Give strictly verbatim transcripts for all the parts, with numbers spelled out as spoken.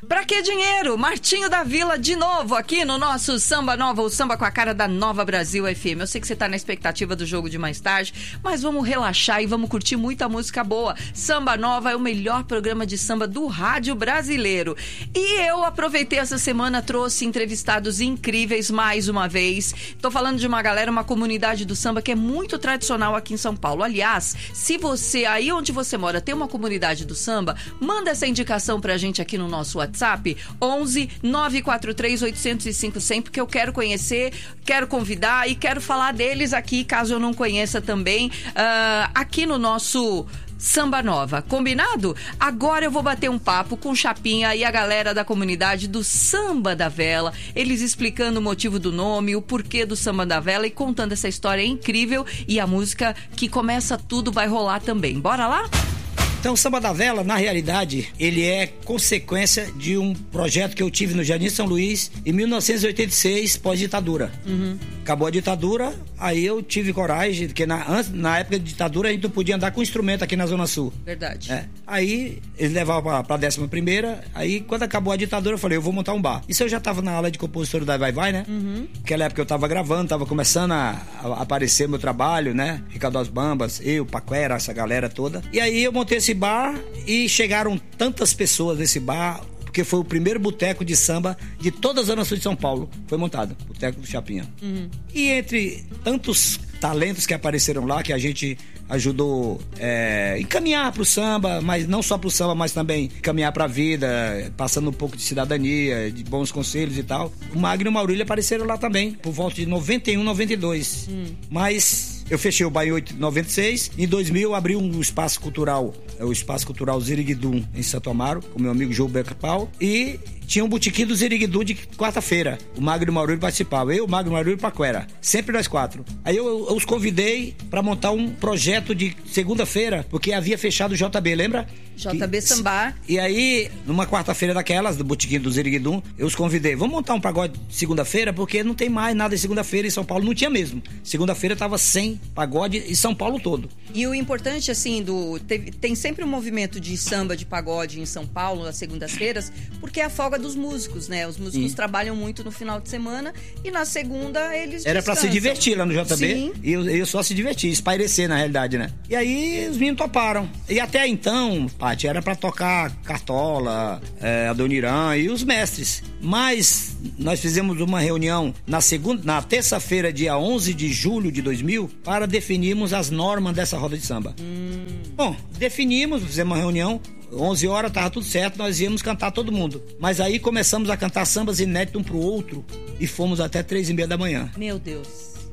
Pra que dinheiro? Martinho da Vila de novo aqui no nosso Samba Nova, o samba com a cara da Nova Brasil F M. Eu sei que você tá na expectativa do jogo de mais tarde, mas vamos relaxar e vamos curtir muita música boa. Samba Nova é o melhor programa de samba do rádio brasileiro. E eu aproveitei essa semana, trouxe entrevistados incríveis mais uma vez. Tô falando de uma galera, uma comunidade do samba que é muito tradicional aqui em São Paulo. Aliás, se você, aí onde você mora, tem uma comunidade do samba, manda essa indicação pra gente aqui no nosso WhatsApp. onze nove quatro três oito zero cinco cem, porque eu quero conhecer, quero convidar e quero falar deles aqui, caso eu não conheça também, uh, aqui no nosso Samba Nova. Combinado? Agora eu vou bater um papo com o Chapinha e a galera da comunidade do Samba da Vela, eles explicando o motivo do nome, o porquê do Samba da Vela e contando essa história incrível, e a música que começa tudo vai rolar também. Bora lá? Então, o Samba da Vela, na realidade, ele é consequência de um projeto que eu tive no Jardim São Luís em mil novecentos e oitenta e seis, pós-ditadura. Uhum. Acabou a ditadura, aí eu tive coragem, porque na, antes, na época de ditadura a gente não podia andar com instrumento aqui na Zona Sul. Verdade. É. Aí eles levavam pra, pra décima primeira, aí quando acabou a ditadura eu falei, eu vou montar um bar. Isso eu já tava na aula de compositor da Vai Vai, né? Uhum. Naquela época eu tava gravando, tava começando a, a aparecer meu trabalho, né? Ricardo As Bambas, eu, Paquera, essa galera toda. E aí eu montei esse bar e chegaram tantas pessoas nesse bar, porque foi o primeiro boteco de samba de toda a Zona Sul de São Paulo, foi montado, Boteco do Chapinha. Uhum. E entre tantos talentos que apareceram lá, que a gente ajudou é, encaminhar pro samba, mas não só pro samba, mas também encaminhar pra vida, passando um pouco de cidadania, de bons conselhos e tal. O Magno e o Maurílio apareceram lá também, por volta de noventa e um, noventa e dois. Hum. Mas eu fechei o bar em noventa e seis, em dois mil eu abri um espaço cultural, o Espaço Cultural Ziriguidum, em Santo Amaro, com meu amigo João Beca Pau, e tinha um botequim do Ziriguidum de quarta-feira. O Magno e o Maurílio participavam. Eu, o Magno, o Maurílio e o Paquera. Sempre nós quatro. Aí eu, eu os convidei pra montar um projeto de segunda-feira, porque havia fechado o J B, lembra? J B Sambar. E aí, numa quarta-feira daquelas, do botequim do Ziriguidum, eu os convidei. Vamos montar um pagode segunda-feira, porque não tem mais nada de segunda-feira em São Paulo. Não tinha mesmo. Segunda-feira tava sem pagode em São Paulo todo. E o importante, assim, do teve, tem sempre um movimento de samba, de pagode em São Paulo, nas segundas-feiras, porque é a folga dos músicos, né? Os músicos Sim. trabalham muito no final de semana e na segunda eles Era descansam. Pra se divertir lá no J B. Sim. E eu, eu só se divertir, espairecer na realidade, né? E aí os meninos toparam. E até então, Paty, era pra tocar Cartola, é, Adoniran e os mestres. Mas nós fizemos uma reunião na segunda, na terça-feira, dia onze de julho de dois mil, para definirmos as normas dessa roda de samba. Hum. Bom, definimos, fizemos uma reunião. onze horas, tava tudo certo, nós íamos cantar todo mundo. Mas aí começamos a cantar sambas inéditos um pro outro e fomos até três e meia da manhã. Meu Deus.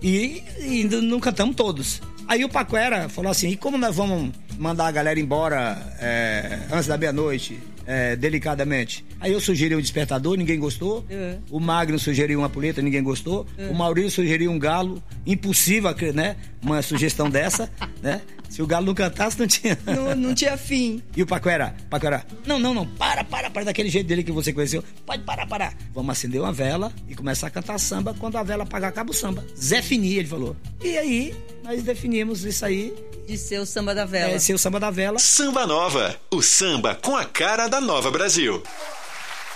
E ainda não cantamos todos. Aí o Paquera falou assim, e como nós vamos mandar a galera embora é, antes da meia-noite, é, delicadamente? Aí eu sugeri um despertador, ninguém gostou. Uhum. O Magno sugeriu uma puleta, ninguém gostou. Uhum. O Maurício sugeriu um galo, impossível, né? Uma sugestão dessa, né? Se o galo não cantasse, não tinha... Não, não tinha fim. E o Paquera? Paquera, não, não, não, para, para, para, daquele jeito dele que você conheceu. Pode parar, parar. Vamos acender uma vela e começar a cantar samba. Quando a vela apagar, acaba o samba. Zé Fini, ele falou. E aí, nós definimos isso aí. De ser o Samba da Vela. É, ser o Samba da Vela. Samba Nova, o samba com a cara da Nova Brasil.